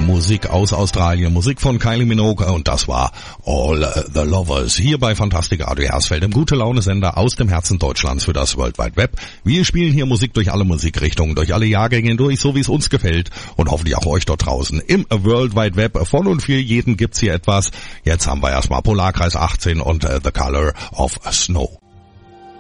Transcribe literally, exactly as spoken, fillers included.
Musik aus Australien, Musik von Kylie Minogue und das war All the Lovers. Hier bei Fantastic Radio Hersfeld, im Gute-Laune-Sender aus dem Herzen Deutschlands für das World Wide Web. Wir spielen hier Musik durch alle Musikrichtungen, durch alle Jahrgänge durch, so wie es uns gefällt und hoffentlich auch euch dort draußen. Im World Wide Web von und für jeden gibt's hier etwas. Jetzt haben wir erstmal Polarkreis achtzehn und uh, The Color of Snow.